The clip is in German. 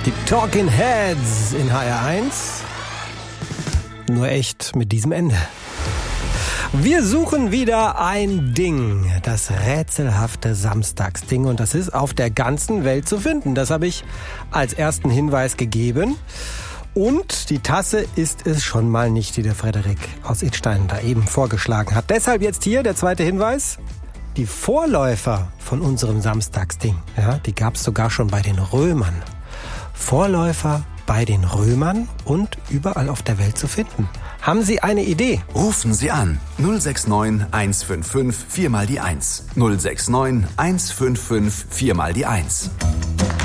Die Talking Heads in HR1. Nur echt mit diesem Ende. Wir suchen wieder ein Ding, das rätselhafte Samstagsding, und das ist auf der ganzen Welt zu finden. Das habe ich als ersten Hinweis gegeben. Und die Tasse ist es schon mal nicht, die der Frederik aus Idstein da eben vorgeschlagen hat. Deshalb jetzt hier der zweite Hinweis. Die Vorläufer von unserem Samstagsding, ja, die gab es sogar schon bei den Römern. Vorläufer bei den Römern und überall auf der Welt zu finden. Haben Sie eine Idee? Rufen Sie an 069 155 4 mal die 1. 069 155 4 mal die 1.